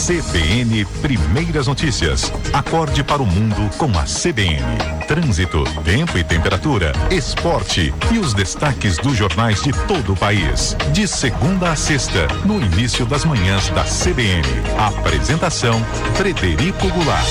CBN Primeiras Notícias. Acorde para o mundo com a CBN. Trânsito, tempo e temperatura, esporte e os destaques dos jornais de todo o país. De segunda a sexta, no início das manhãs da CBN. Apresentação: Frederico Goulart.